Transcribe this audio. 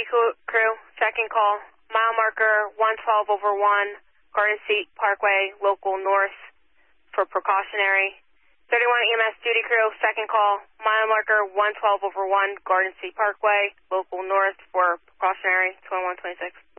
Crew, second call, mile marker 112 over 1, Garden State Parkway, local north for precautionary. 31 EMS Duty Crew, second call, mile marker 112 over 1, Garden State Parkway, local north for precautionary, 2126.